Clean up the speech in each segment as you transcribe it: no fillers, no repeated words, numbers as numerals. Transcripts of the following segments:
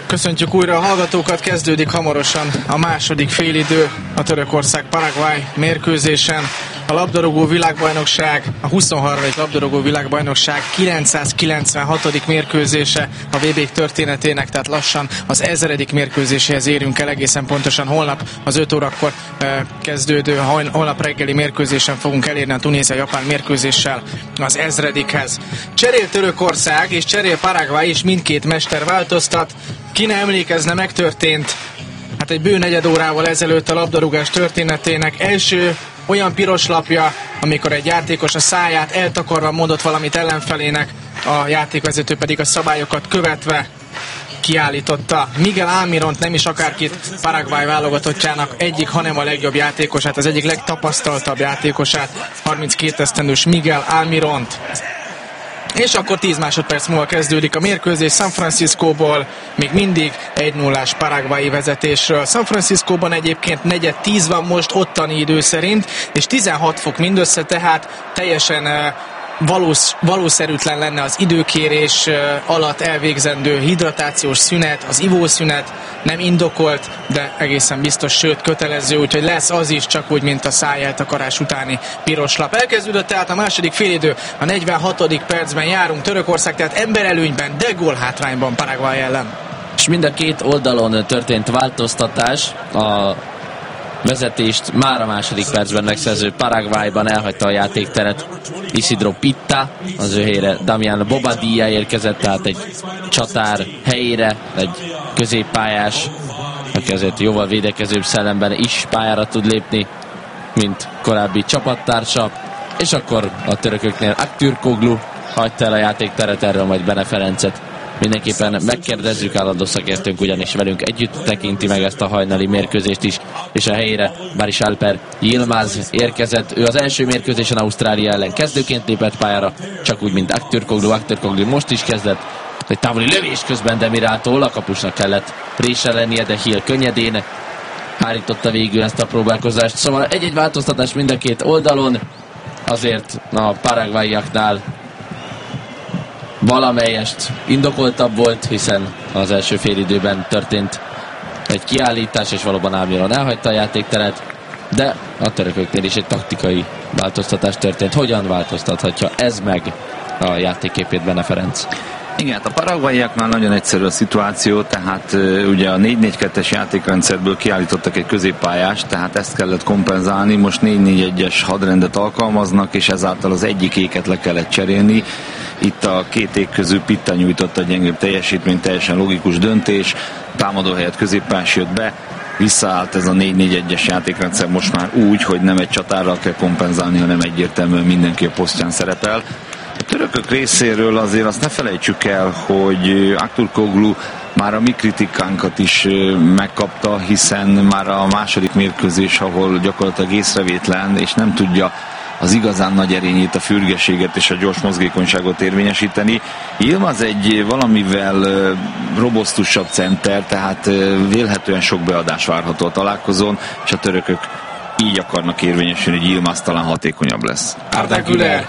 Köszöntjük újra a hallgatókat, kezdődik hamarosan a második félidő a Törökország-Paraguay mérkőzésen. A labdarúgó világbajnokság, a 23. labdarúgó világbajnokság 996. mérkőzése a VB történetének, tehát lassan az 1000. mérkőzéséhez érünk el, egészen pontosan holnap az 5 órakor kezdődő, holnap reggeli mérkőzésen fogunk elérni a Tunézia-Japán mérkőzéssel az 1000-hez. Cserél Törökország és cserél Paraguay, és mindkét mester változtat. Ki ne emlékezne, megtörtént egy bő negyed órával ezelőtt a labdarúgás történetének első olyan piros lapja, amikor egy játékos a száját eltakarva mondott valamit ellenfelének, a játékvezető pedig a szabályokat követve kiállította Miguel Almiront, nem is akárkit, Paraguay válogatottjának egyik, hanem a legjobb játékosát, az egyik legtapasztaltabb játékosát, 32 esztendős Miguel Almiront. És akkor 10 másodperc múlva kezdődik a mérkőzés San Franciscóból, még mindig 1-0-ás paraguayi vezetésről. San Franciscóban egyébként 4:10 van most ottani idő szerint, és 16 fok mindössze, tehát teljesen valószerűtlen lenne az időkérés alatt elvégzendő hidratációs szünet, az ivószünet nem indokolt, de egészen biztos, sőt kötelező, úgyhogy lesz az is, csak úgy, mint a szájeltakarás utáni piros lap. Elkezdődött tehát a második félidő, a 46. percben járunk, Törökország tehát emberelőnyben, de gólhátrányban Paraguay ellen. És mind a két oldalon történt változtatás. A vezetést már a második percben megszerző Paraguayban elhagyta a játékteret Isidro Pitta, az ő helyére Damian Bobadilla érkezett, tehát egy csatár helyére, egy középpályás, aki azért jóval védekezőbb szellemben is pályára tud lépni, mint korábbi csapattársa, és akkor a törököknél Aktürkoğlu hagyta el a játékteret, erről majd Bene Ferencet mindenképpen megkérdezzük, állandó szakértőnk ugyanis velünk együtt tekinti meg ezt a hajnali mérkőzést is, és a helyére Baris Alper Yilmaz érkezett. Ő az első mérkőzésen Ausztrália ellen kezdőként lépett pályára, csak úgy, mint Aktürkoğlu most is kezdett. Egy távoli lövés közben Demirától, a kapusnak kellett prése lennie, de Hill könnyedén hárította végül ezt a próbálkozást. Szóval egy-egy változtatás mind a két oldalon, azért a paraguayiaknál valamelyest indokoltabb volt, hiszen az első félidőben történt egy kiállítás, és valóban Almiron elhagyta a játékteret, de a törököknél is egy taktikai változtatás történt. Hogyan változtathatja ez meg a játékképét Bene Ferenc? Igen, a paraguayiaknál nagyon egyszerű a szituáció, tehát ugye a 4-4-2-es játékrendszerből kiállítottak egy középpályást, tehát ezt kellett kompenzálni, most 4-4-1-es hadrendet alkalmaznak, és ezáltal az egyikéket le kellett cserélni. Itt a két ég közül Pitta nyújtotta a gyengébb teljesítményt, teljesen logikus döntés, támadó helyett középpályás jött be, visszaállt ez a 4-4-1-es játékrendszer most már úgy, hogy nem egy csatárral kell kompenzálni, hanem egyértelműen mindenki a posztján szerepel. A törökök részéről azért azt ne felejtsük el, hogy Aktürkoğlu már a mi kritikánkat is megkapta, hiszen már a második mérkőzés, ahol gyakorlatilag észrevétlen, és nem tudja az igazán nagy erényét, a fürgeséget és a gyors mozgékonyságot érvényesíteni. Yilmaz egy valamivel robosztusabb center, tehát vélhetően sok beadás várható a találkozón, és a törökök így akarnak érvényesülni, hogy Yilmaz talán hatékonyabb lesz. Arda Güler.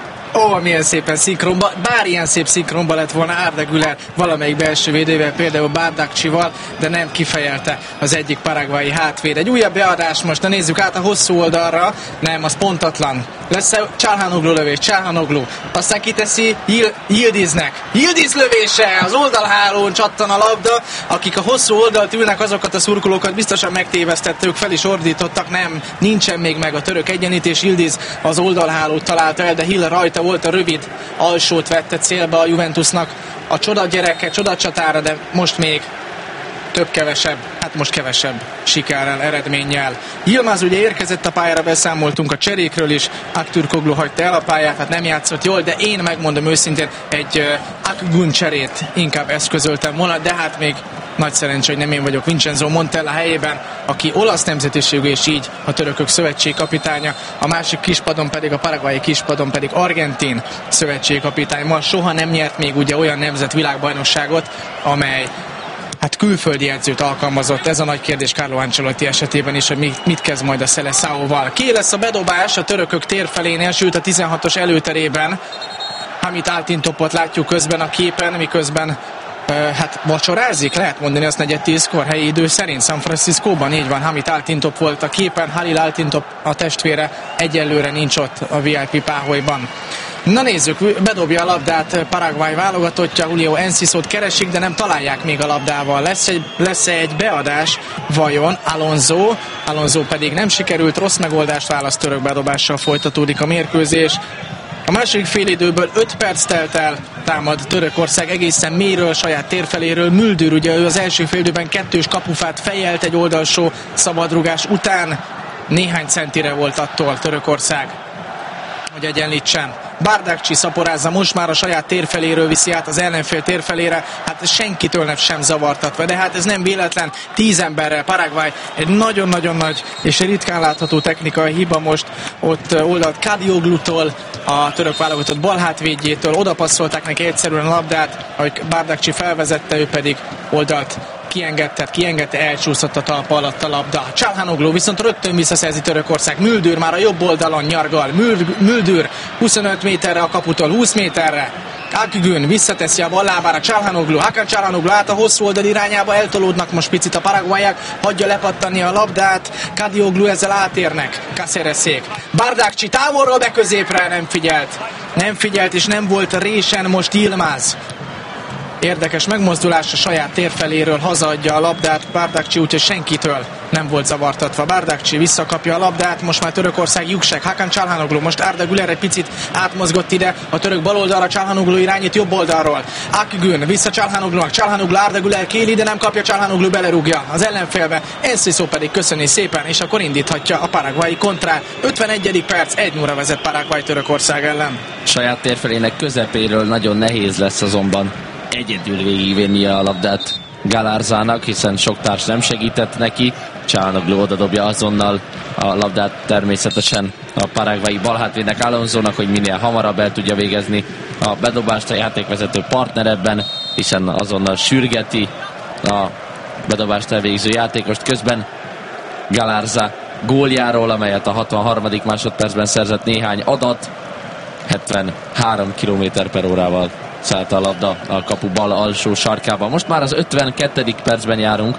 Milyen szépen szinkronba, bár ilyen szép szinkronba lett volna Arda Güler valamelyik belső védővel, például Bardakcsival, de nem kifejelte az egyik paraguayi hátvéd. Egy újabb beadás most, nézzük át a hosszú oldalra, nem, az pontatlan. Lesz-e Çalhanoğlu lövés, Çalhanoğlu, aztán kiteszi Yıldiznek. Yıldiz lövése, az oldalhálón csattan a labda, akik a hosszú oldalt ülnek, azokat a szurkolókat biztosan megtévesztette, ők fel is ordítottak, nem, nincsen még meg a török egyenítés, Yıldiz az oldalhálót találta el, de Hill rajta volt, a rövid alsót vette célba a Juventusnak a csoda gyereke, csoda csatára, de most még több-kevesebb, most kevesebb sikerrel, eredménnyel. Yilmaz ugye érkezett a pályára, beszámoltunk a cserékről is, Aktürkoğlu hagyta el a pályát, nem játszott jól, de én megmondom őszintén, egy Akgün cserét inkább eszközöltem volna, de még nagy szerencsé, hogy nem én vagyok Vincenzo Montella helyében, aki olasz nemzetiségű, és így a törökök szövetségkapitánya, a másik kispadon pedig, a paraguayi kispadon pedig argentin szövetségkapitány. Ma soha nem nyert még ugye olyan nemzetvilágbajnokságot, amely külföldi edzőt alkalmazott. Ez a nagy kérdés Carlo Ancelotti esetében is, hogy mit kezd majd a Seleção-val. Ki lesz a bedobás a törökök térfelénél, sőt a 16-os előterében. Hamit Altintopot látjuk közben a képen, miközben hát vacsorázik, lehet mondani azt 9:10-kor helyi idő szerint San Franciscóban, így van, Hamid Altintop volt a képen, Halil Altintop a testvére egyelőre nincs ott a VIP páholyban. Na nézzük, bedobja a labdát Paraguay válogatottja, Julio Encisót keresik, de nem találják még a labdával. Lesz-e egy beadás vajon? Alonso pedig nem sikerült, rossz megoldást választ, török bedobással folytatódik a mérkőzés. A második félidőből 5 perc telt el, támad Törökország egészen mélyről, saját térfeléről. Müldür, ugye ő az első félidőben 2-s kapufát fejelt egy oldalsó szabadrugás után. Néhány centire volt attól Törökország, hogy egyenlítsen. Bardakci szaporázza, most már a saját térfeléről viszi át az ellenfél térfelére, hát senkitől sem zavartatva, de hát ez nem véletlen, 10 emberrel Paraguay egy nagyon-nagyon nagy és ritkán látható technikai hiba most ott oldalt Kadioglu-tól, a török válogatott balhátvédjétől, oda passzolták neki egyszerűen a labdát, ahogy Bardakci felvezette, ő pedig oldalt kiengedte, elcsúszott a talpa alatt a labda. Çalhanoğlu viszont rögtön visszaszerzi Törökország. Müldür már a jobb oldalon nyargal. Müldür 25 méterre a kaputól, 20 méterre. Akgün visszateszi a bal lábára Çalhanoğlu. Hakan Çalhanoğlu át a hosszú oldal irányába, eltolódnak most picit a paraguayak, hagyja lepattani a labdát. Kadioglu ezzel átérnek Cácereszék. Bardakci távolról be középre nem figyelt és nem volt résen most Yilmaz. Érdekes megmozdulás a saját térfeléről, hazaadja a labdát Bardakci, úgyhogy senkitől nem volt zavartatva. Bardakci visszakapja a labdát, most már Törökország Yüksek, Hakan Çalhanoğlu, most Arda Güler egy picit átmozgott ide, a török bal oldalra, Çalhanoğlu irányít jobb oldalról. Akgün vissza Çalhanoğlunak, Çalhanoğlu Arda Güler kéli, de nem kapja, Çalhanoğlu belerúgja az ellenfélbe, Enciso pedig köszöni szépen, és akkor indíthatja a paraguayi kontrát. 51. perc, 1-0-ra vezet Paraguay Törökország ellen. Saját térfelének közepéről nagyon nehéz lesz azonban egyedül végigvennie a labdát Galárzának, hiszen sok társ nem segített neki. Çalhanoğlu odadobja azonnal a labdát természetesen a paraguayi balhátvédnek, Alonsónak, hogy minél hamarabb el tudja végezni a bedobást. A játékvezető partner ebben, hiszen azonnal sürgeti a bedobást elvégző játékost. Közben Galárza góljáról, amelyet a 63. másodpercben szerzett néhány adat, 73 km/h szállt a labda a kapu bal alsó sarkába. Most már az 52. percben járunk,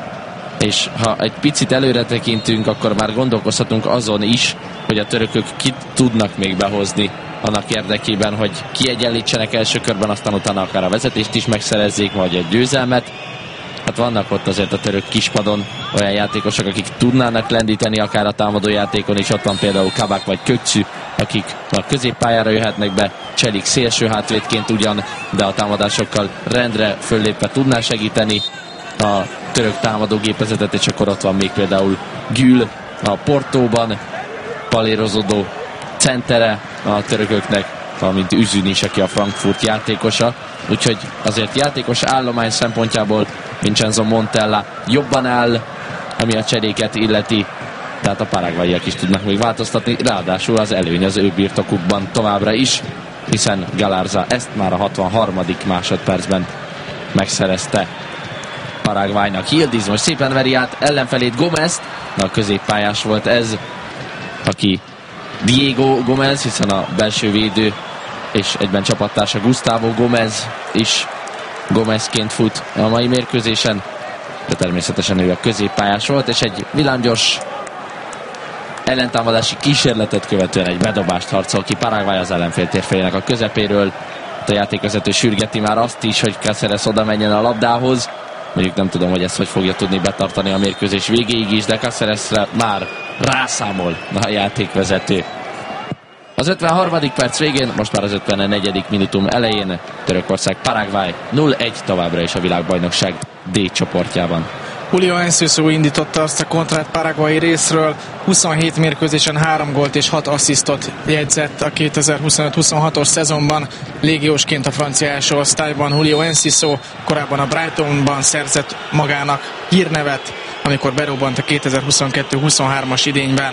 és ha egy picit előre tekintünk, akkor már gondolkozhatunk azon is, hogy a törökök kit tudnak még behozni annak érdekében, hogy kiegyenlítsenek első körben, aztán utána akár a vezetést is megszerezzék, vagy a győzelmet. Hát vannak ott azért a török kispadon olyan játékosok, akik tudnának lendíteni akár a támadó játékon is. Ott van például Kabak vagy Kökçü, akik a középpályára jöhetnek be. Cselik szélső hátvédként ugyan, de a támadásokkal rendre föllépve tudná segíteni a török támadógépezetet, és akkor ott van még például Gül a Portóban, palérozódó centere a törököknek, valamint Üzün is, aki a Frankfurt játékosa. Úgyhogy azért játékos állomány szempontjából Vincenzo Montella jobban áll, ami a cseréket illeti, tehát a paraguayiak is tudnak még változtatni, ráadásul az előny az ő birtokukban továbbra is, hiszen Galárza ezt már a 63. másodpercben megszerezte Paraguaynak. Yildiz most szépen veri át ellenfelét, Gómez, a középpályás volt ez, aki Diego Gómez, hiszen a belső védő és egyben csapattársa Gustavo Gómez is Gómezként fut a mai mérkőzésen, de természetesen ő a középpályás volt, és egy villámgyors ellentámadási kísérletet követően egy bedobást harcol ki Paraguay az ellenfél térfelének a közepéről. A játékvezető sürgeti már azt is, hogy Cáceres oda menjen a labdához. Mondjuk nem tudom, hogy ezt hogy fogja tudni betartani a mérkőzés végéig is, de Cáceresre már rászámol a játékvezető. Az 53. perc végén, most már az 54. minutum elején Törökország Paraguay 0-1 továbbra is a világbajnokság D csoportjában. Julio Enciso indította azt a kontrát paraguayi részről, 27 mérkőzésen 3 gólt és 6 asszisztot jegyzett a 2025-26-os szezonban. Légiósként a francia első osztályban Julio Enciso korábban a Brightonban szerzett magának hírnevet, amikor berobbant a 2022-23-as idényben,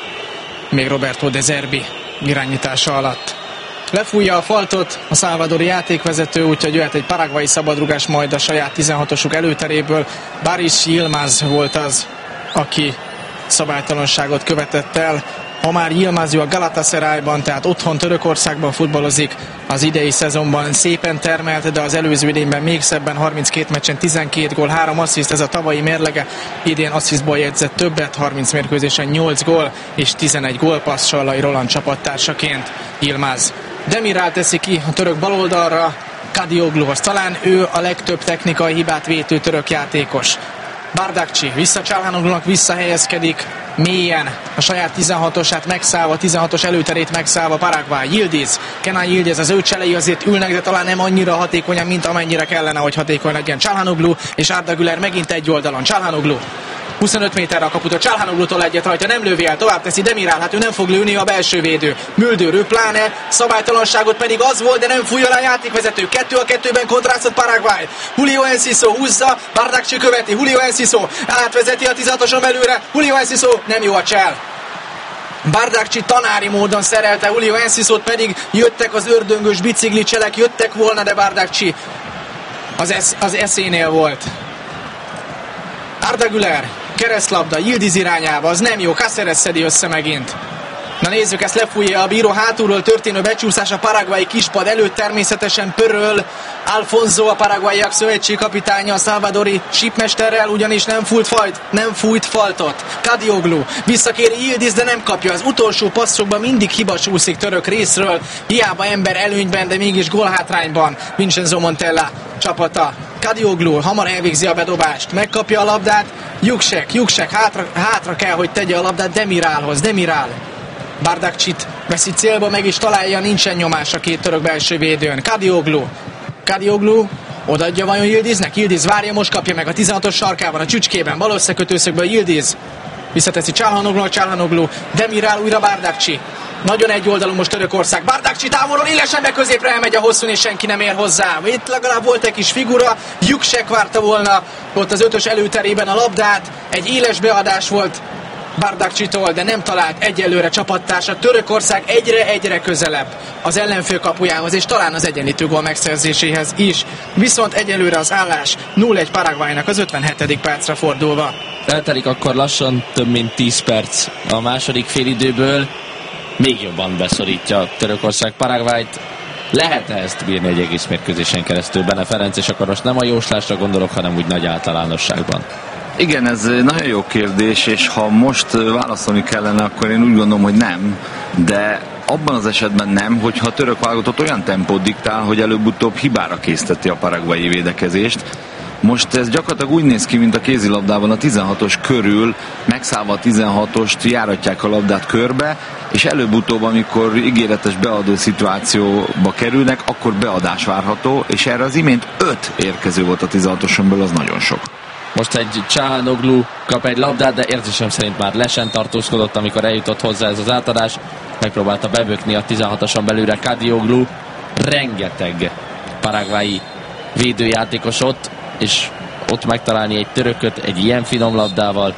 még Roberto De Zerbi irányítása alatt. Lefújja a faltot a szalvadori játékvezető, úgyhogy jöhet egy paraguayi szabadrugás majd a saját 16-osuk előteréből. Baris Yilmaz volt az, aki szabálytalanságot követett el. Omar Yilmaz a Galatasarayban, tehát otthon Törökországban futballozik. Az idei szezonban szépen termelt, de az előző idényben még szebben, 32 meccsen 12 gól, 3 assziszt, ez a tavalyi mérlege. Idén asszisztból jegyzett többet, 30 mérkőzésen 8 gól és 11 gólpassz Sallai Roland csapattársaként. Yilmaz Demiral teszi ki a török baloldalra, Kadiogluhoz. Talán ő a legtöbb technikai hibát vétő török játékos. Bardakci vissza Çalhanoğlunak, visszahelyezkedik mélyen, a saját 16-osát megszállva, 16-os előterét megszállva Paraguay. Yildiz, Kenan Yildiz, az ő cselei azért ülnek, de talán nem annyira hatékonyan, mint amennyire kellene, hogy hatékony legyen. Çalhanoğlu és Arda Güler megint egy oldalon. Çalhanoğlu 25 méterre a kaputól, Çalhanoğlutól egyet rajta, nem lövi el, tovább teszi Demiral, hát ő nem fog lőni, a belső védő. Müldür, ő pláne, szabálytalanságot pedig az volt, de nem fújja le a játékvezető. 2-2-ben kontrásztott Paraguay. Julio Enciso húzza, Bardakci követi, Julio Enciso átvezeti a 16-oson belőle, Julio Enciso nem jó a csel. Bardakci tanári módon szerelte Julio Encisot, pedig jöttek az ördöngös biciklicselek, jöttek volna, de Bardakci az eszénél volt. Arda Güler, keresztlabda, Yildiz irányába, az nem jó, Cáceres szedi össze megint. Na nézzük, ezt lefújja a bíró, hátulról történő becsúszás, a paraguayi kispad előtt természetesen pöröl Alfonso, a paraguayiak szövetségkapitánya a salvadori sípmesterrel, ugyanis nem fújt faltot. Kadioglu visszakéri Yildiz, de nem kapja. Az utolsó passzokban mindig hiba csúszik török részről, hiába ember előnyben, de mégis gólhátrányban Vincenzo Montella csapata. Kadioglu hamar elvégzi a bedobást, megkapja a labdát, Juksek hátra kell, hogy tegye a labdát Demiralhoz. Demiral Bardakcsit veszi célba, meg is találja, nincsen nyomás a két török belső védőn. Kadioglu odaadja vajon Yildiznek? Yildiz várja, most kapja meg a 16-os sarkában, a csücskében, bal összekötőszögből Yildiz. Visszateszi Çalhanoğlu, Demiral újra Bardakci. Nagyon egy oldalú most Törökország. Bardakci távolról élesen be középre elmegy a hosszún, és senki nem ér hozzá. Itt legalább volt egy kis figura. Juksek várta volna ott az 5-ös előterében a labdát. Egy éles beadás volt Bardakcitól, de nem talált egyelőre csapattársa. Törökország egyre közelebb az ellenfél kapujához, és talán az egyenlítő gól megszerzéséhez is. Viszont egyelőre az állás 0-1 Paraguaynak az 57. percre fordulva. Eltelik akkor lassan több mint 10 perc a második félidőből. Még jobban beszorítja Törökország Paraguayt. Lehet-e ezt bírni egy egész mérkőzésen keresztül? Bene Ferenc, és akkor most nem a jóslásra gondolok, hanem úgy nagy általánosságban. Igen, ez nagyon jó kérdés, és ha most válaszolni kellene, akkor én úgy gondolom, hogy nem, de abban az esetben nem, hogyha a török válogatott olyan tempót diktál, hogy előbb-utóbb hibára készteti a paraguayi védekezést. Most ez gyakorlatilag úgy néz ki, mint a kézilabdában a 16-os körül, megszállva a 16-ost, járatják a labdát körbe, és előbb-utóbb, amikor ígéretes beadó szituációba kerülnek, akkor beadás várható, és erre az imént 5 érkező volt a 16-oson belül, az nagyon sok. Most egy Çalhanoğlu kap egy labdát, de érzésem szerint már lesen tartózkodott, amikor eljutott hozzá ez az átadás. Megpróbálta bebökni a 16-oson belőle Kadioglu. Rengeteg paraguayi védőjátékos ott, és ott megtalálni egy törököt egy ilyen finom labdával,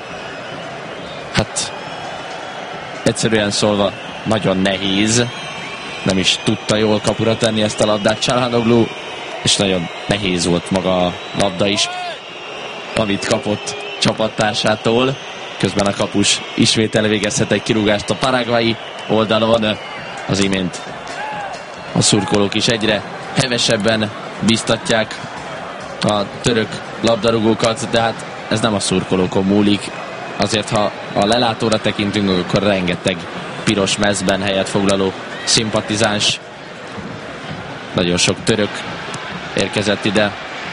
hát egyszerűen szólva nagyon nehéz. Nem is tudta jól kapura tenni ezt a labdát Çalhanoğlu, és nagyon nehéz volt maga a labda is, amit kapott csapattársától. Közben a kapus ismét elvégezhet egy kirúgást a paraguayi oldalon. Az imént a szurkolók is egyre hevesebben biztatják a török labdarúgókat, de hát ez nem a szurkolókon múlik. Azért, ha a lelátóra tekintünk, akkor rengeteg piros mezben helyet foglaló szimpatizáns, nagyon sok török érkezett ide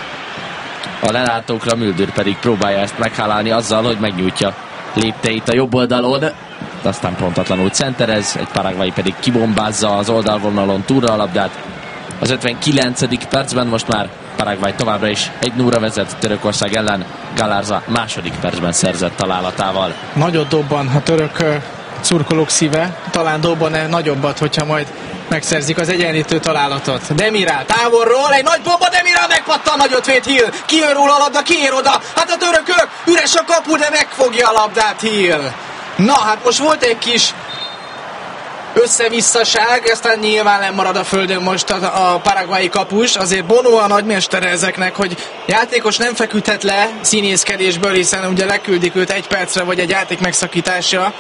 a lelátókra. Müldür pedig próbálja ezt meghálálni azzal, hogy megnyújtja lépteit a jobb oldalon, aztán pontatlanul centerez, egy paraguayi pedig kibombázza az oldalvonalon túlra a labdát. Az 59. percben most már Paraguay továbbra is 1-0-ra vezet Törökország ellen. Galarza második percben szerzett találatával. Nagyot dobban a török szurkolók szíve, talán dobban nagyobbat, hogyha majd megszerzik az egyenlítő találatot. Demiral távolról, egy nagy bomba, Demiral megpattan, nagyot vét Hill, kijön róla a labda, kiér oda, hát a törökök, üres a kapu, de megfogja a labdát Hill. Na, hát most volt egy kis összevisszaság, aztán nyilván nem marad a földön most a paraguayi kapus. Azért Bono a nagymestere ezeknek, hogy játékos nem feküdhet le színészkedésből, hiszen ugye leküldik őt egy percre vagy egy játék megszakításra.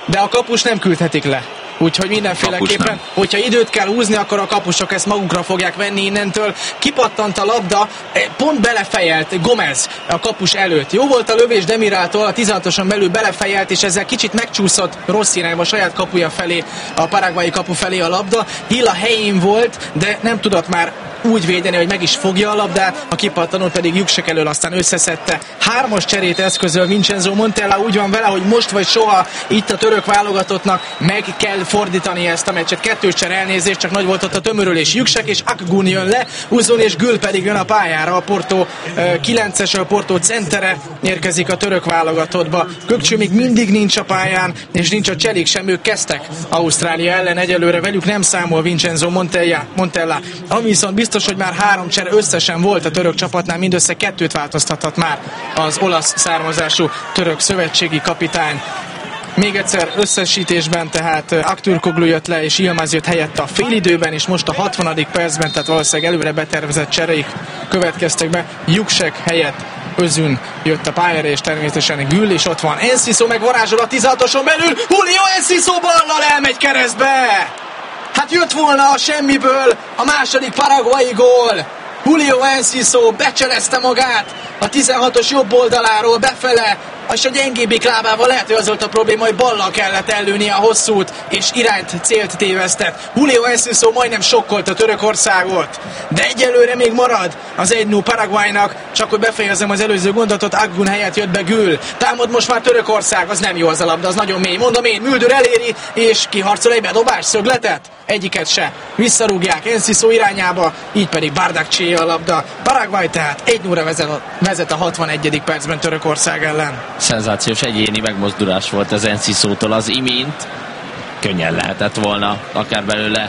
de a kapus nem küldhetik le. Úgyhogy mindenféleképpen, hogyha időt kell húzni, akkor a kapusok ezt magukra fogják venni innentől. Kipattant a labda, pont belefejelt Gomez a kapus előtt. Jó volt a lövés Demirától, a 16-oson belül belefejelt, és ezzel kicsit megcsúszott rossz irányba a saját kapuja felé, a paraguayi kapu felé a labda. Hill a helyén volt, de nem tudott már úgy védeni, hogy meg is fogja a labdát, a kipattanót pedig Juksek elől aztán összeszedte. 3-as cserét eszközöl Vincenzo Montella, úgy van vele, hogy most vagy soha itt a török válogatottnak meg kell fordítani ezt a meccset. 2-s csere, elnézést, csak nagy volt ott a tömörülés. Juksek és Akgun jön le, Uzun és Gül pedig jön a pályára. A Porto 9-es, a Porto centere érkezik a török válogatottba. Kökcső még mindig nincs a pályán, és nincs a Cselik sem, ők kezdtek Ausztrália ellen, egyelőre velük nem számol Vincenzo Montella. Ami viszont biztos, hogy már 3 csere összesen volt a török csapatnál, mindössze 2-t változtathat már az olasz származású török szövetségi kapitány. Még egyszer összesítésben, tehát Aktürkoglu jött le, és Yilmaz jött helyette a félidőben, és most a 60. percben, tehát valószínűleg előre betervezett cserék következtek be. Juksek helyett Özün jött a pályára, és természetesen Gül, és ott van Enciso, meg varázsol a 16-oson belül, Julio Enciso ballal elmegy keresztbe! Hát jött volna a semmiből a második paraguayi gól. Julio Enciso becselezte magát a 16-os jobb oldaláról befele, és a gyengébbik lábával lehet, hogy az volt a probléma, hogy ballal kellett ellőnie a hosszút, és irányt, célt tévesztett. Julio Enciso majdnem sokkolt a Törökországot, de egyelőre még marad az 1-0 Paraguaynak, csak hogy befejezem az előző gondolatot, Akgun helyett jött be Gül. Támad most már Törökország, az nem jó az a labda, az nagyon mély. Mondom én, Müldür eléri, és kiharcol egy bedobás, szögletet? Egyiket se. Visszarúgják Enciso irányába, így pedig Bardakcsé a labda. Paraguay tehát 1-0-ra vezet a 61. percben Törökország ellen. Szenzációs egyéni megmozdulás volt az Encisótól az imént. Könnyen lehetett volna akár belőle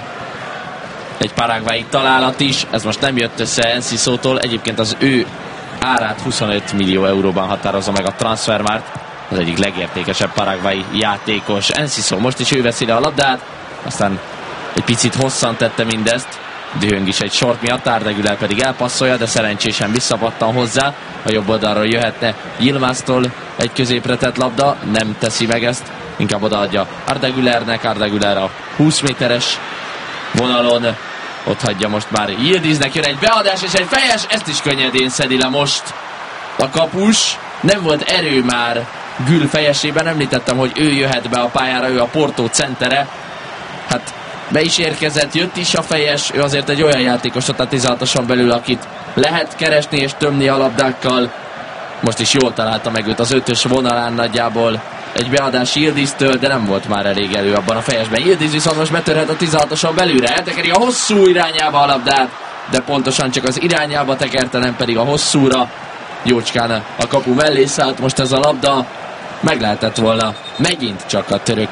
egy paraguayi találat is. Ez most nem jött össze Encisótól. Egyébként az ő árát 25 millió euróban határozza meg a Transfermarkt. Az egyik legértékesebb paraguayi játékos. Enciso, most is ő veszi le a labdát, aztán egy picit hosszan tette mindezt. Dühöng is egy sort miatt, Ardegüler pedig elpasszolja, de szerencsésen visszapattan hozzá. A jobb oldalról jöhetne Yilmaztól egy középre tett labda, nem teszi meg ezt, inkább odaadja Ardegülernek. Ardegüler a 20 méteres vonalon, ott hagyja most már Yıldiznek, jön egy beadás és egy fejes, ezt is könnyedén szedi le most a kapus. Nem volt erő már Gül fejesében, említettem, hogy ő jöhet be a pályára, ő a Porto centere. Hát be is érkezett, jött is a fejes, ő azért egy olyan játékos a 16-oson belül, akit lehet keresni és tömni a labdákkal. Most is jól találta meg őt az 5-ös vonalán nagyjából egy beadás Yıldiztől, de nem volt már elég elő abban a fejesben. Yıldiz viszont most betörhet a 16-oson belülre, eltekeri a hosszú irányába a labdát, de pontosan csak az irányába tekerte, nem pedig a hosszúra. Jócskán a kapu mellé szállt most ez a labda, meg lehetett volna megint csak a török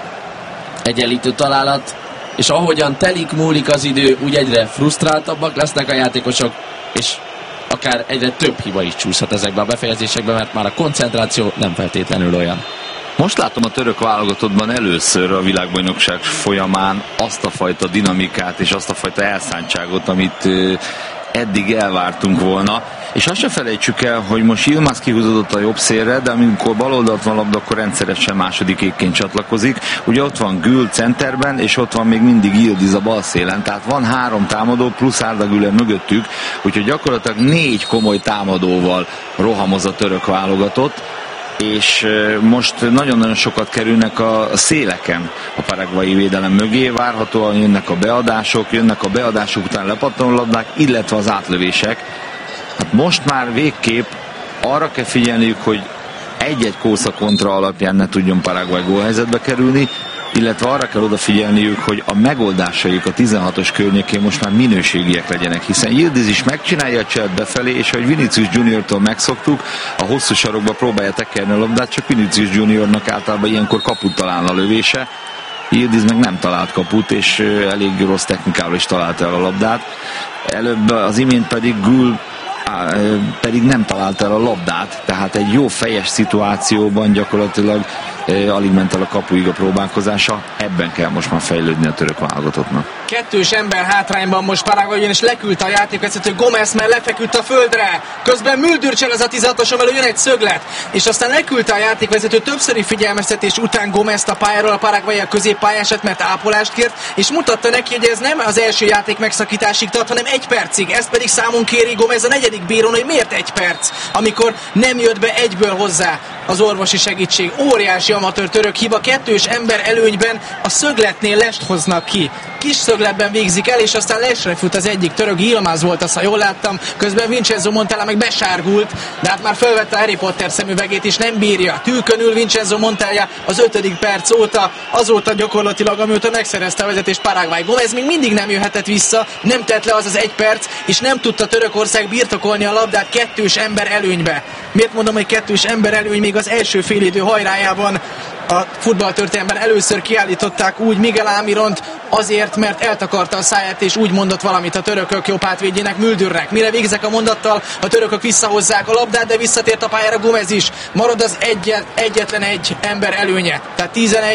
egyenlítő találat, és ahogyan telik, múlik az idő, úgy egyre frusztráltabbak lesznek a játékosok, és akár egyre több hiba is csúszhat ezekbe a befejezésekbe, mert már a koncentráció nem feltétlenül olyan. Most látom a török válogatottban először a világbajnokság folyamán azt a fajta dinamikát és azt a fajta elszántságot, amit eddig elvártunk volna. És azt se felejtsük el, hogy most Yilmaz kihúzódott a jobb szélre, de amikor baloldalt van labda, akkor rendszeresen második égként csatlakozik. Ugye ott van Gül centerben, és ott van még mindig Yıldiz a bal szélen. Tehát van 3 támadó, plusz Ardegüler mögöttük, úgyhogy gyakorlatilag 4 komoly támadóval rohamoz a török válogatott, és most nagyon-nagyon sokat kerülnek a széleken a paraguayi védelem mögé, várhatóan jönnek a beadások után lepattanó labdák, illetve az átlövések. Hát most már végképp arra kell figyelniük, hogy egy-egy kósza kontra alapján ne tudjon Paraguay gólhelyzetbe kerülni, illetve arra kell odafigyelniük, hogy a megoldásaik a 16-os környékén most már minőségiek legyenek, hiszen Yıldiz is megcsinálja a cselt befelé, és ahogy Vinicius Juniortól megszoktuk, a hosszú sarokba próbálja tekerni a labdát, csak Vinicius Juniornak általában ilyenkor kaput találna a lövése. Yıldiz meg nem talált kaput, és elég rossz technikával is találta el a labdát. Előbb az imént pedig Gül pedig nem találta el a labdát, tehát egy jó fejes szituációban gyakorlatilag alig ment el a kapuig a próbálkozása, ebben kell most már fejlődni a török válogatottnak. Kettős ember hátrányban most Paraguay, és leküldte a játékvezető Gomez, mert lefeküdt a földre. Közben Müldürcsel az a 16-oson belül jön egy szöglet, és aztán leküldte a játékvezető többszöri figyelmeztetés után Gomezt a pályáról, a Paraguay a középpályását, mert ápolást kért, és mutatta neki, hogy ez nem az első játék megszakításig tart, hanem 1 percig. Ezt pedig számon kéri Gomez a 4. bírón, hogy miért 1 perc, amikor nem jött be egyből hozzá az orvosi segítség. Óriási amatőr török hiba, kettős ember előnyben a szögletnél lest hoznak ki. Kis szögletben végzik el, és aztán lesre fut az egyik török, Yilmaz volt az, ha jól láttam, közben Vincenzo Montella meg besárgult, de hát már felvette a Harry Potter szemüvegét, és nem bírja. Tűkönül Vincenzo Montella az 5. perc óta, azóta gyakorlatilag, amióta megszerezte a vezetést Paraguay. Gomez még mindig nem jöhetett vissza, nem tett le az 1 perc, és nem tudta Törökország birtokolni a labdát kettős ember előnybe. Miért mondom, hogy kettős ember előny? Még az első félidő hajrájában a futballtörténelemben először kiállították úgy Miguel Almiront, azért, mert eltakarta a száját, és úgy mondott valamit a törökök jobb hátvédjének, Müldürnek. Mire végzek a mondattal, a törökök visszahozzák a labdát, de visszatért a pályára Gomez is. Marad az egyetlen egy ember előnye. Tehát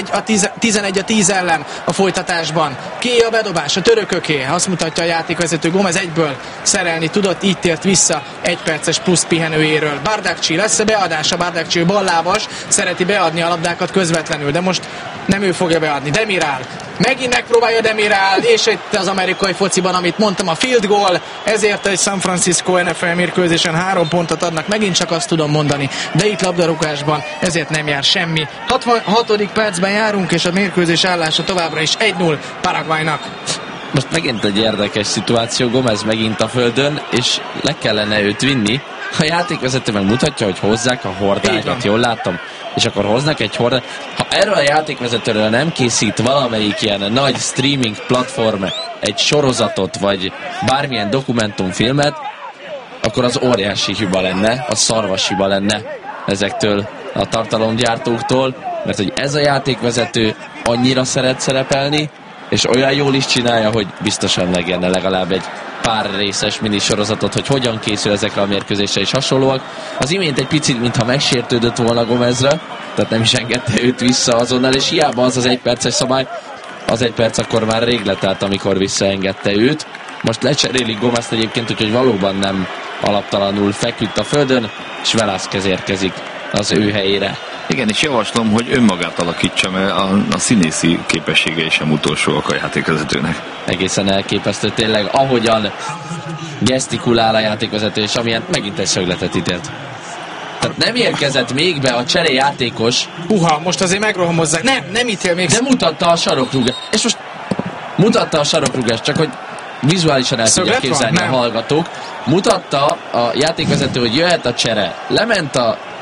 11 a 10 ellen a folytatásban. Kié a bedobás? A törököké. Azt mutatja a játékvezető, Gomez egyből szerelni tudott, így tért vissza 1 perces plusz pihenőjéről. Bardakcsi, lesz-e beadása? Bardakcsi ballábas, szereti beadni a labdákat közvetlenül, de most nem ő fogja beadni. Demiral. Megint megpróbálja Demiral, és itt az amerikai fociban, amit mondtam, a field goal, ezért egy San Francisco NFL mérkőzésen 3 pontot adnak, megint csak azt tudom mondani, de itt labdarúgásban ezért nem jár semmi. 66. percben járunk, és a mérkőzés állása továbbra is 1-0 Paraguaynak. Most megint egy érdekes szituáció, Gomez megint a földön, és le kellene őt vinni. A játékvezető meg mutatja, hogy hozzák a hordákat, jól láttam, és akkor hoznak egy hordát. Ha erről a játékvezetőről nem készít valamelyik ilyen nagy streaming platform egy sorozatot, vagy bármilyen dokumentumfilmet, akkor az óriási hiba lenne, az szarvas hiba lenne ezektől a tartalomgyártóktól, mert hogy ez a játékvezető annyira szeret szerepelni, és olyan jól is csinálja, hogy biztosan megérne legalább egy pár részes minisorozatot, hogy hogyan készül ezekre a mérkőzésre és hasonlóak. Az imént egy picit, mintha megsértődött volna Gomezre, tehát nem is engedte őt vissza azonnal, és hiába az 1 perces szabály, az 1 perc akkor már rég letelt, amikor visszaengedte őt. Most lecserélik Gomezt egyébként, úgyhogy valóban nem alaptalanul feküdt a földön, és Velázquez érkezik az ő helyére. Igen, és javaslom, hogy önmagát alakítsa, mert a színészi képességei sem utolsóak a játékvezetőnek. Egészen elképesztő tényleg, ahogyan gesztikulál a játékvezető, és amilyen megint egy szögletet ítélt. Tehát nem érkezett még be a cserejátékos. Most azért megrohamozzák. Nem ítél még. De mutatta a sarokrugást. És most mutatta a sarokrugást, csak hogy vizuálisan el tudják képzelni a hallgatók. Mutatta a játékvezető, hogy jöhet a csere. Lement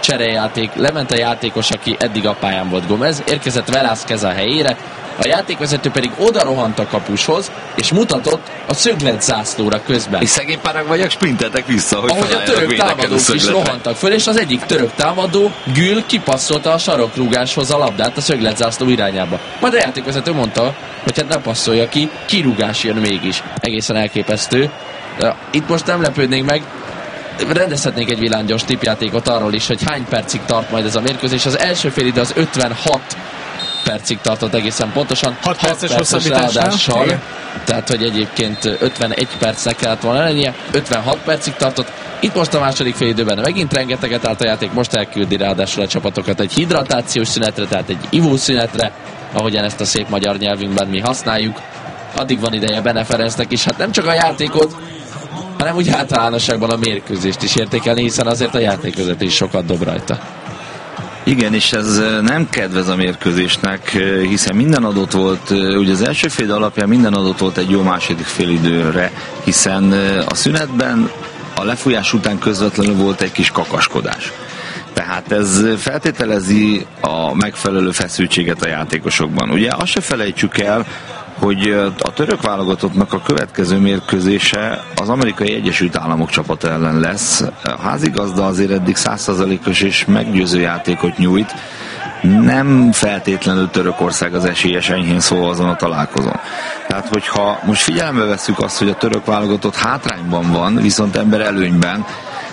a játékos, aki eddig a pályán volt, Gomez, érkezett Velázquez a helyére, a játékvezető pedig oda rohant a kapushoz, és mutatott a szöglet zászlóra közben. És szegény Paraguayok sprinteltek vissza, hogy ahogy a török támadók is rohantak föl, és az egyik török támadó, Gül, kipasszolta a sarokrúgáshoz a labdát a szöglet zászló irányába. Majd a játékvezető mondta, hogy hát ne passzolja ki, kirúgás jön mégis. Egészen elképesztő. Itt most nem lepődnék meg, rendezhetnénk egy villámgyors tippjátékot arról is, hogy hány percig tart majd ez a mérkőzés. Az első félidő az 56 percig tartott egészen pontosan. 6 perces ráadással. Tehát, hogy egyébként 51 percnek kellett volna lennie. 56 percig tartott. Itt most a második félidőben megint rengeteget állt a játék. Most elküldi ráadásul a csapatokat egy hidratációs szünetre, tehát egy ivószünetre, ahogyan ezt a szép magyar nyelvünkben mi használjuk. Addig van ideje Bene Ferencnek is. Hát nem csak a játékot, hanem úgy általánosságban a mérkőzést is értékelni, hiszen azért a játékvezető is sokat dob rajta. Igen, és ez nem kedvez a mérkőzésnek, hiszen minden adott volt, ugye az első fél alapján minden adott volt egy jó második félidőre, hiszen a szünetben a lefújás után közvetlenül volt egy kis kakaskodás. Tehát ez feltételezi a megfelelő feszültséget a játékosokban. Ugye azt se felejtsük el, hogy a török válogatottnak a következő mérkőzése az Amerikai Egyesült Államok csapata ellen lesz. A házigazda azért eddig 100%-os és meggyőző játékot nyújt. Nem feltétlenül Törökország az esélyes, enyhén szóval azon a találkozón. Tehát, hogyha most figyelembe vesszük azt, hogy a török válogatott hátrányban van, viszont ember előnyben,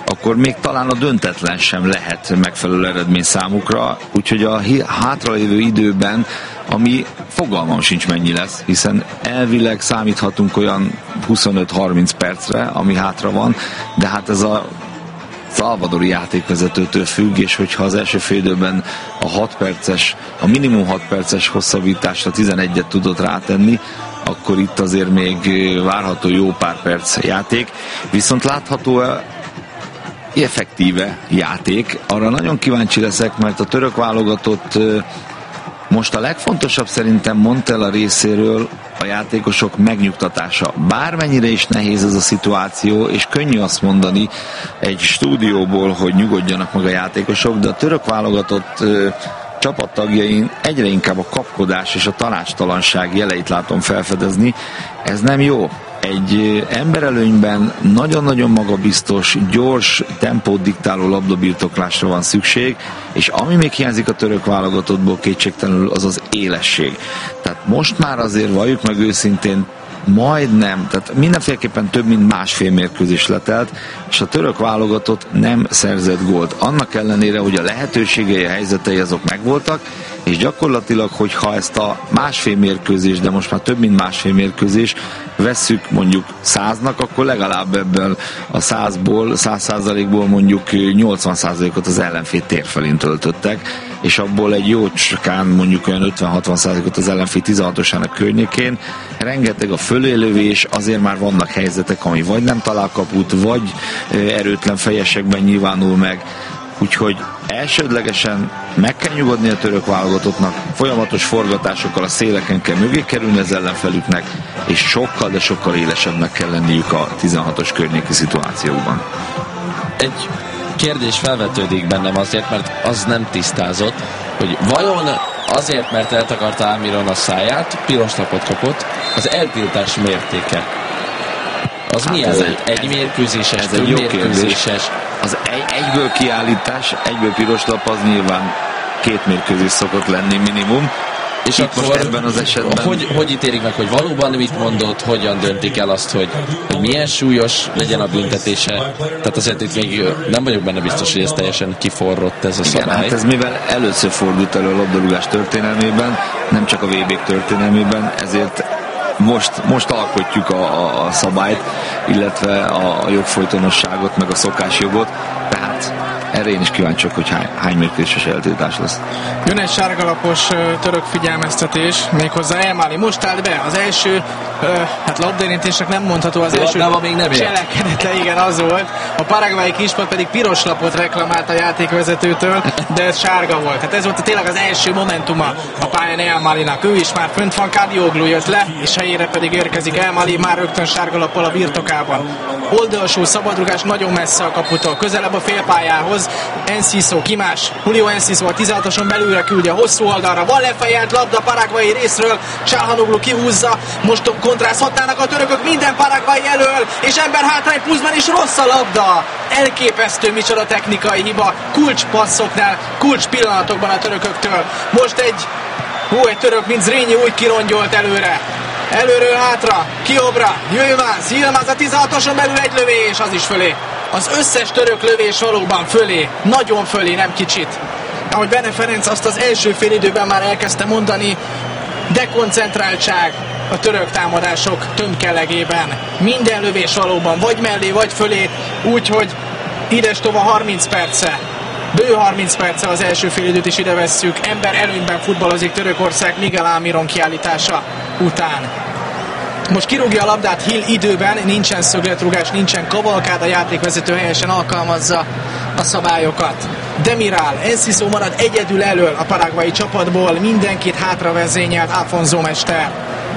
akkor még talán a döntetlen sem lehet megfelelő eredmény számukra, úgyhogy a hátralévő időben, ami fogalmam sincs mennyi lesz, hiszen elvileg számíthatunk olyan 25-30 percre, ami hátra van, de hát ez a szalvadori játékvezetőtől függ, és hogyha az első fél időben a minimum 6 perces hosszabbításra 11-et tudott rátenni, akkor itt azért még várható jó pár perc játék. Viszont látható effektíve játék. Arra nagyon kíváncsi leszek, mert a török válogatott most a legfontosabb szerintem Montella részéről a játékosok megnyugtatása. Bármennyire is nehéz ez a szituáció, és könnyű azt mondani egy stúdióból, hogy nyugodjanak meg a játékosok, de a török válogatott csapattagjain egyre inkább a kapkodás és a tanácstalanság jeleit látom felfedezni. Ez nem jó. Egy emberelőnyben nagyon-nagyon magabiztos, gyors, tempót diktáló labdabirtoklásra van szükség, és ami még hiányzik a török válogatottból kétségtelenül, az az élesség. Tehát most már azért valljuk meg őszintén, majdnem, tehát mindenféleképpen több mint másfél mérkőzés letelt, és a török válogatott nem szerzett gólt. Annak ellenére, hogy a lehetőségei, a helyzetei azok megvoltak, és gyakorlatilag, hogyha ezt a másfél mérkőzés, de most már több mint másfél mérkőzés vesszük mondjuk 100-nak, akkor legalább ebből a 100%-ból mondjuk 80%-ot az ellenfél tér felén töltöttek, és abból egy jócskán mondjuk olyan 50-60%-ot az ellenfél 16-osának környékén. Rengeteg a fölélövés, azért már vannak helyzetek, ami vagy nem talál kaput, vagy erőtlen fejesekben nyilvánul meg. Úgyhogy elsődlegesen meg kell nyugodni a török válogatottnak, folyamatos forgatásokkal a széleken kell mögé kerülni az ellenfelüknek, és sokkal, de sokkal élesebbnek kell lenniük a 16-os környéki szituációkban. Egy kérdés felvetődik bennem azért, mert az nem tisztázott, hogy vajon azért, mert eltakarta Almiron a száját, piros lapot kapott, az eltiltás mértéke. Az hát milyen? Egy mérkőzéses, több mérkőzéses? Az egyből kiállítás, egyből piros lap, az nyilván 2 mérkőzés szokott lenni minimum. És itt akkor most ebben az esetben... Hogy ítélik meg, hogy valóban mit mondott, hogyan döntik el azt, hogy milyen súlyos legyen a büntetése? Tehát azért itt még nem vagyok benne biztos, hogy ez teljesen kiforrott ez a szabály. Igen, hát ez mivel először fordult elő a labdarúgás történelmében, nem csak a VB-k történelmében, ezért most alkotjuk a szabályt, illetve a jogfolytonosságot, meg a szokásjogot, tehát erre én is kíváncsiak, hogy hány mérkőzéses eltiltás lesz. Jön egy sárgalapos török figyelmeztetés, méghozzá Elmáli most állt be, az első labdaérintésnek nem mondható, az első cselekedete, igen, az volt. A paraguayi kispad pedig piros lapot reklamált a játékvezetőtől, de ez sárga volt. Tehát ez volt tényleg az első momentuma a pályán Elmálinak. Ő is már fönt van, Kadioglu jött le, és helyére pedig érkezik Elmáli, már rögtön sárgalappal a birtokában. Oldalsó szabadrugás nagyon messze a kaputól, közelebb a félpályához. Enciso, ki más? Julio Enciso a 16-oson belülre küldi a hosszú oldalra. Van lefejelt labda paraguayi részről, Çalhanoğlu kihúzza, most kontrázhatnának a törökök minden paraguayi elől, és ember hátrány pluszban is rossz a labda. Elképesztő micsoda technikai hiba, kulcspasszoknál, kulcs pillanatokban a törököktől. Most egy török, mint Zrínyi úgy kirongyolt előre. Előről hátra, Kiobra, Yilmaz a 16-oson belül egy lövés, az is fölé. Az összes török lövés valóban fölé, nagyon fölé, nem kicsit. Ahogy Bene Ferenc azt az első fél időben már elkezdte mondani, dekoncentráltság a török támadások tömkelegében. Minden lövés valóban vagy mellé, vagy fölé, úgyhogy idestova 30 perce. Bő 30 perce az első félidőt is ide vesszük. Ember előnyben futballozik Törökország Miguel Almiron kiállítása után. Most kirúgja a labdát Hill időben, nincsen szögletrugás, nincsen kavalkád, a játékvezető helyesen alkalmazza a szabályokat. Demiral, Enciso marad egyedül elől a paraguayi csapatból, mindenkit hátra vezényelt Afonso mester.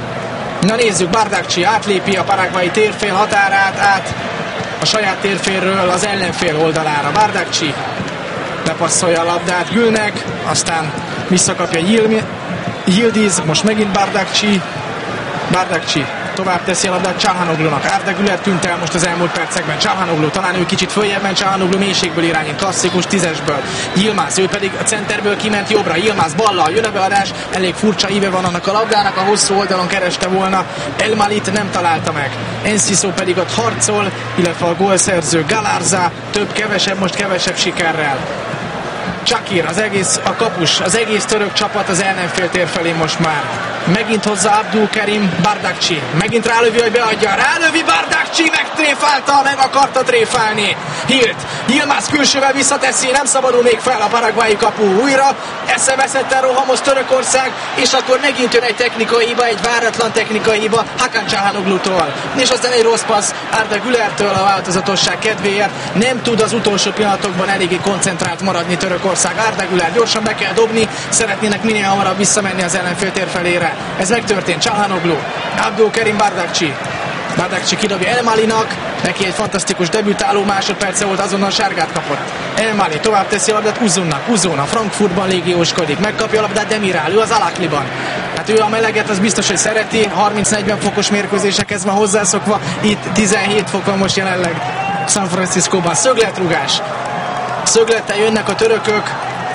Na nézzük, Bardakci átlépi a paraguayi térfél határát, át a saját térfélről az ellenfél oldalára. Bardakci lepasszolja a labdát Gülnek, aztán visszakapja Yildiz, most megint Bardakci tovább teszi a labdát Çalhanoğlu'nak. Arda Güler tűnt el most az elmúlt percekben. Çalhanoğlu, talán ő kicsit följebben, Çalhanoğlu mélységből irányít, klasszikus 10-esből. Yilmaz, ő pedig a centerből kiment jobbra. Yilmaz ballal, jön a beadás, elég furcsa íve van annak a labdának, a hosszú oldalon kereste volna. El Malit nem találta meg. Enciso pedig ott harcol, illetve a gólszerző Galarza, kevesebb, most kevesebb sikerrel. Csakir, a kapus, az egész török csapat az ellenfél tér felé most már. Megint hozzá Abdulkerim Bardakci. Megint rálövi, hogy beadja. Rálövi Bardakci, megtréfálta, meg akarta tréfálni. Yilmaz külsővel visszateszi, nem szabadul még fel a paraguayi kapu. Újra eszeveszetten rohamoz Törökország, és akkor megint jön egy technikai hiba, egy váratlan technikai hiba Hakan Çalhanoğlu'tól. És aztán egy rossz passz Arda Gülertől a változatosság kedvéért. Nem tud az utolsó pillanatokban eléggé koncentrált maradni Törökország. Arda Güler gyorsan be kell dobni, szeretnének minél hamarabb visszamenni az ellenfél tér felére. Ez megtörtént. Çalhanoğlu, Abdulkerim Bardakci. Bardakci kidobja El Malinak, neki egy fantasztikus debütáló másodperce volt, azonnal sárgát kapott. El Mali tovább teszi a labdát Uzunnak. Uzun a Frankfurtban légióskodik, megkapja a labdát Demiral, ő az Al-Ahliban. Hát ő a meleget, az biztos, hogy szereti, 30-40 fokos mérkőzésekhez van hozzászokva, itt 17 fok van most jelenleg San Franciscóban. Szögletrugás. Szöglettel jönnek a törökök,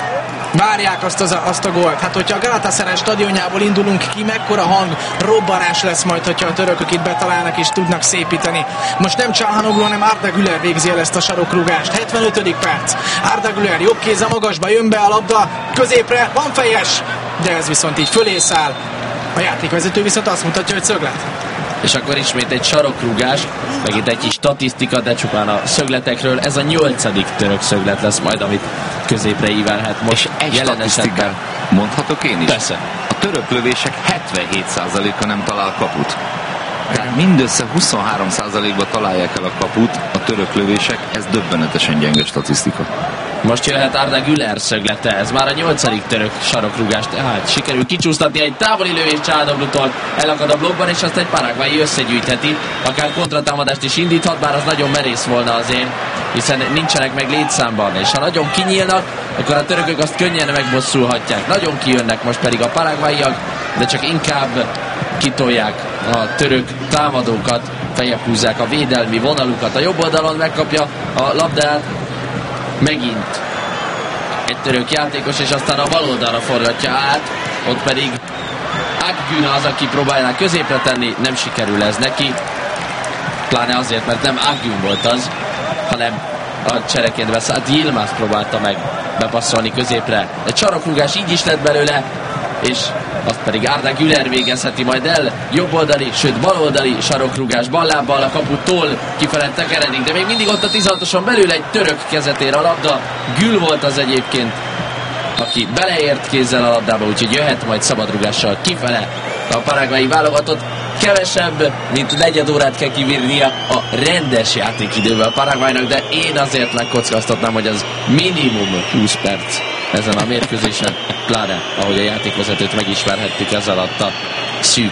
várják azt a gólt. Hát, hogyha a Galatasaray stadionjából indulunk ki, mekkora hang robbanás lesz majd, hogyha a törökök itt betalálnak és tudnak szépíteni. Most nem Çalhanoğlu, hanem Arda Güler végzi el ezt a sarokrugást. 75. perc. Arda Güler jobb kéz a magasba, jön be a labda, középre, van fejes, de ez viszont így fölé száll. A játékvezető viszont azt mutatja, hogy szöglet. És akkor ismét egy sarokrúgás, megint egy kis statisztika, de csupán a szögletekről. Ez a 8. török szöglet lesz majd, amit középre ívelhet most jelen esetben. Mondhatok én is? Persze. A török lövések 77%-a nem talál kaput. Tehát mindössze 23%-ba találják el a kaput a török lövések, ez döbbenetesen gyenge statisztika. Most jöhet Arda Güler szöglete, ez már a 8. török sarokrúgás, tehát sikerül kicsúsztatni egy távoli lövés Çalhanoğlu'tól, elakad a blokkban, és azt egy paraguayi összegyűjtheti, akár kontratámadást is indíthat, bár az nagyon merész volna azért, hiszen nincsenek meg létszámban, és ha nagyon kinyílnak, akkor a törökök azt könnyen megbosszulhatják. Nagyon kijönnek most pedig a paraguayiak, de csak inkább kitolják a török támadókat, feljebb húzzák a védelmi vonalukat. A jobb oldalon megkapja a labdát megint egy török játékos, és aztán a bal oldalra forgatja át, ott pedig Akgün az, aki próbálná középre tenni, nem sikerül ez neki, pláne azért, mert nem Akgün volt az, hanem a csereként beszállt Yilmaz próbálta meg bepasszolni középre. Egy sarokrúgás így is lett belőle, és azt pedig Arda Güler végezheti majd el. Jobboldali, sőt baloldali sarokrúgás, ballábbal a kaputól kifele tekeredik, de még mindig ott a 16-oson belül egy török kezetér a labda. Gül volt az egyébként, aki beleért kézzel a labdába, úgyhogy jöhet majd szabadrugással kifele a paraguayi válogatott. Kevesebb, mint negyed órát kell kivírnia a rendes játékidővel a Paraguaynak, de én azért megkockáztatnám, hogy az minimum 20 perc ezen a mérkőzésen, pláne ahogy a játékvezetőt megismerhettük ez alatt a szűk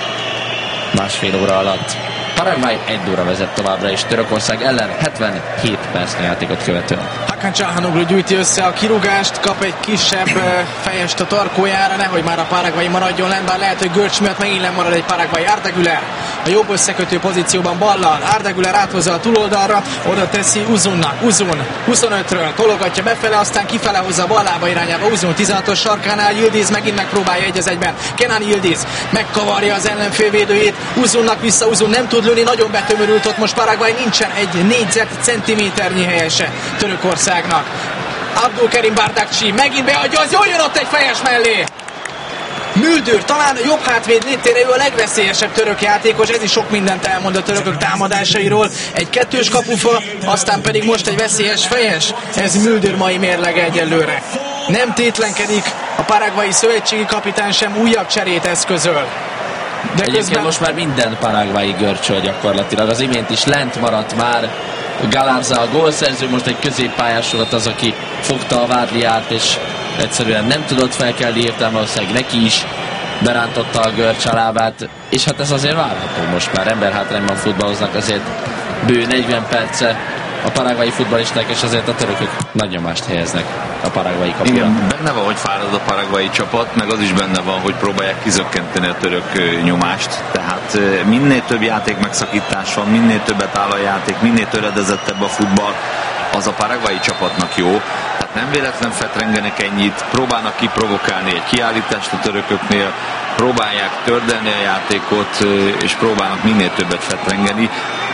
másfél óra alatt. Paraguay 1 óra vezet továbbra, és Törökország ellen 77 percnyi játékot követően. Hakan Çalhanoğlu gyűjti össze a kirúgást, kap egy kisebb fejest a tarkójára, nehogy már a paraguayi maradjon lent, bár lehet, hogy görcs miatt megint lemarad egy paraguayi. Arda Güler a jobb összekötő pozícióban ballal. Arda Güler áthozza a túloldalra, oda teszi Uzunnak. Uzun 25-ről tologatja befele, aztán kifele hozza a ballába irányába. Uzun 16-os sarkánál, Yildiz megint megpróbálja 1-1-ben. Kenan Yildiz megkavarja az ellenfél védőjét. Uzunnak vissza, Uzun nem tud lőni, nagyon betömörült ott most Paraguay, nincsen egy négyzetcentiméternyi helyese Törökországnak. Abdulkerim Bardakci megint beadja, az jól jön ott egy fejes mellé. Müldür, talán jobb hátvéd létére ő a legveszélyesebb török játékos, ez is sok mindent elmond a törökök támadásairól. Egy kettős kapufa, aztán pedig most egy veszélyes fejes, ez Müldür mai mérlege egyelőre. Nem tétlenkedik a paraguayi szövetségi kapitán sem, újabb cserét eszközöl. De egyébként most már minden paraguayi görcsöl gyakorlatilag. Az imént is lent maradt már Galarza a gólszerző, most egy középpályás volt az, aki fogta a vádliát, és egyszerűen nem tudott felkelni, értelme valószínűleg neki is berántotta a görcs a lábát, és hát ez azért várható most már, emberhátrányban futballoznak azért bő 40 perce, a paraguayi futballisták, és azért a törökök nagy nyomást helyeznek a paraguayi kapura. Igen, benne van, hogy fárad a paraguayi csapat, meg az is benne van, hogy próbálják kizökkenteni a török nyomást. Tehát minél több játék megszakítás van, minél többet áll a játék, minél töredezettebb a futball, az a paraguayi csapatnak jó. Tehát nem véletlen fetrengenek ennyit, próbálnak kiprovokálni egy kiállítást a törököknél, próbálják tördelni a játékot, és próbálnak minél többet fetrengeni.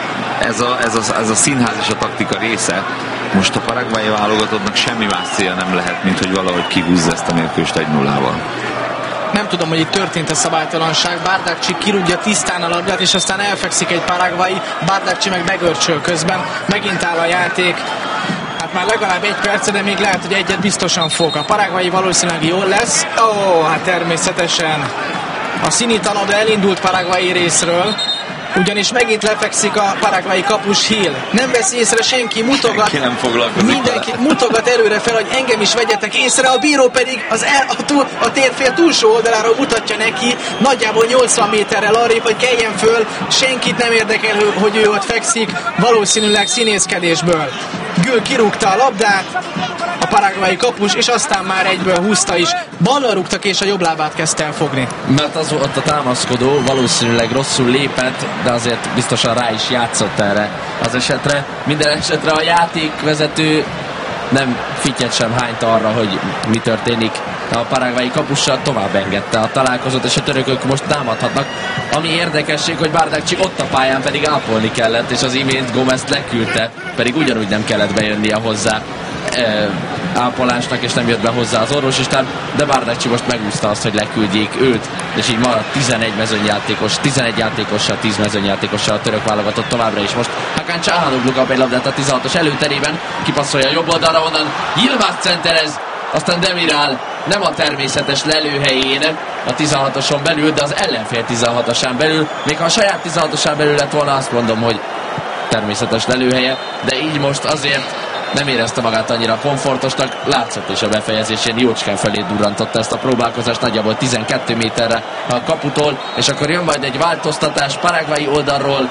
Ez a színház és a taktika része. Most a paraguayi válogatottnak semmi más célja nem lehet, mint hogy valahogy kihúzza ezt a mérkőzést 1-0-val. Nem tudom, hogy itt történt a szabálytalanság. Bardakci kirúgja tisztán a labdát, és aztán elfekszik egy paraguayi, Bardakci meg begörcsöl közben. Megint áll a játék. Hát már legalább egy perc, de még lehet, hogy egyet biztosan fog. A paraguayi valószínűleg jól lesz. Hát természetesen a színita labda elindult paraguayi részről, ugyanis megint lefekszik a paraguayi kapus Hill. Nem veszi észre senki, mutogat. Senki nem foglalkozik. Mindenki mutogat előre fel, hogy engem is vegyetek észre, a bíró pedig a térfél túlsó oldaláról mutatja neki, nagyjából 80 méterrel arrébb, hogy keljen föl, senkit nem érdekel, hogy ő ott fekszik, valószínűleg színészkedésből. Gül kirúgta a labdát, a paraguayi kapus, és aztán már egyből húzta is. Ballal rúgtak, és a jobb lábát kezdte elfogni. Mert az volt a támaszkodó, valószínűleg rosszul lépett, de azért biztosan rá is játszott erre az esetre. Minden esetre a játékvezető nem fityet sem hányt arra, hogy mi történik. A paraguayi kapussal tovább engedte a találkozót, és a törökök most támadhatnak. Ami érdekesség, hogy Bardakci ott a pályán pedig ápolni kellett, és az imént Gomezt leküldte, pedig ugyanúgy nem kellett bejönnie hozzá ápolásnak, és nem jött be hozzá az orvosistán, de Bardakci most megúszta azt, hogy leküldjék őt, és így maradt 11 játékossal, 10 mezőnyjátékossal a török válogatott továbbra is. Most Hakan Çalhanoğlu kap egy labdát a 16-os előterében, kipasszolja a jobb oldalra, onnan Yilmaz centerez, aztán Demiral nem a természetes lelőhelyén a 16-oson belül, de az ellenfél 16-osán belül, még ha a saját 16-osán belül lett volna, azt mondom, hogy természetes lelőhelye, de így most azért nem érezte magát annyira komfortosnak, látszott is a befejezésén, jócskán felé durrantotta ezt a próbálkozást, nagyjából 12 méterre a kaputól, és akkor jön majd egy változtatás paraguayi oldalról,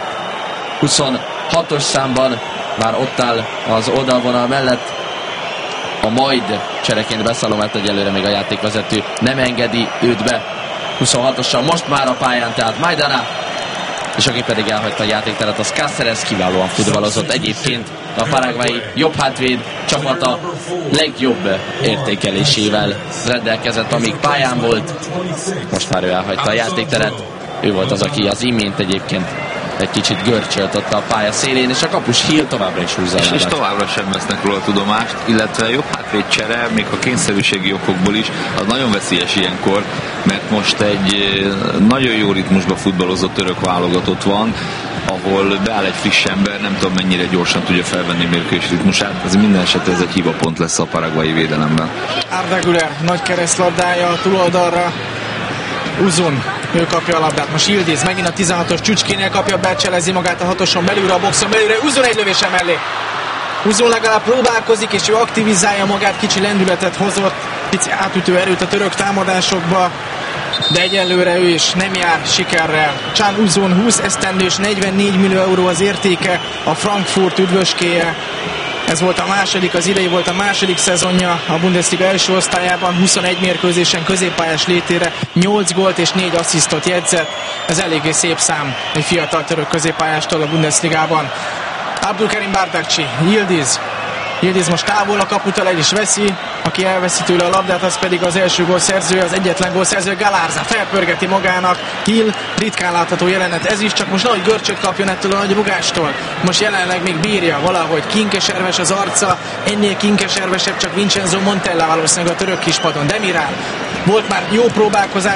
26-os számban, már ott áll az oldalvonal mellett, a majd csereként beszálló, mert egyelőre még a játékvezető nem engedi őt be 26-ossal, most már a pályán, tehát Maidana, és aki pedig elhagyta a játékteret, az Cáceres, kiválóan futballozott. Egyébként a paraguayi jobb hátvéd csapata legjobb értékelésével rendelkezett, amíg pályán volt. Most már ő elhagyta a játékteret. Ő volt az, aki az imént egyébként egy kicsit görcsölt ott a pálya szélén, és a kapus Hill továbbra is húzza a lábát. És továbbra sem vesznek róla tudomást, illetve jobb hátvéd csere, még a kényszerűségi okokból is, az nagyon veszélyes ilyenkor, mert most egy nagyon jó ritmusba futballozott török válogatott van, ahol beáll egy friss ember, nem tudom mennyire gyorsan tudja felvenni mérkőzés ritmusát, ez minden esetre ez egy hibapont lesz a paraguayi védelemben. Arda Güler nagy keresztlabdája a túloldalra, Uzun, ő kapja a labdát, most Yildiz megint a 16-os csücskénél kapja, becselezi magát a 6-oson belülre, a boxon belülre, Uzun egy lövése mellé. Uzun legalább próbálkozik, és ő aktivizálja magát, kicsi lendületet hozott, pici átütő erőt a török támadásokba, de egyelőre ő is nem jár sikerrel. Can Uzun 20 esztendős, 44 millió euró az értéke, a Frankfurt üdvöskéje. Ez volt a második, az idei volt a második szezonja a Bundesliga első osztályában, 21 mérkőzésen középpályás létére 8 gólt és 4 asszisztot jegyzett. Ez eléggé szép szám egy fiatal török középpályástól a Bundesligában. Abdulkerim Bardakci, Yildiz most távol a kaputól, el is veszi, aki elveszi tőle a labdát, az pedig az első gólszerző, az egyetlen gólszerző, Galarza felpörgeti magának, Hill, ritkán látható jelenet ez is, csak most nagy görcsöt kapjon ettől a nagy rugástól. Most jelenleg még bírja valahogy, kinkeserves az arca, ennél kinkeservesebb csak Vincenzo Montella valószínűleg a török kispadon. Demiral, volt már jó próbálkozás